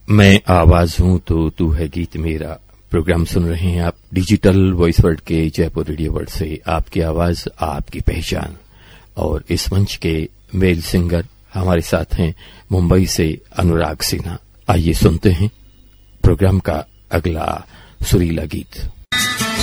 मैं आवाज हूं तो तू है गीत मेरा प्रोग्राम सुन रहे हैं आप डिजिटल वॉइस वर्ल्ड के जयपुर रेडियो वर्ल्ड से। आपकी आवाज आपकी पहचान। और इस मंच के मेल सिंगर हमारे साथ हैं मुंबई से अनुराग सिन्हा। आइए सुनते हैं प्रोग्राम का अगला सुरीला गीत।